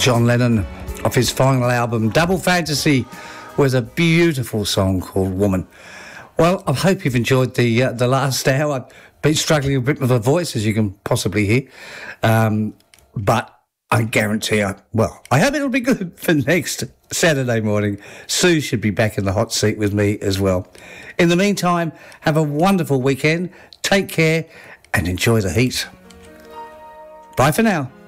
John Lennon off his final album, Double Fantasy, with a beautiful song called Woman. Well, I hope you've enjoyed the last hour. I've been struggling a bit with the voice, as you can possibly hear. But I guarantee I hope it'll be good for next Saturday morning. Sue should be back in the hot seat with me as well. In the meantime, have a wonderful weekend. Take care and enjoy the heat. Bye for now.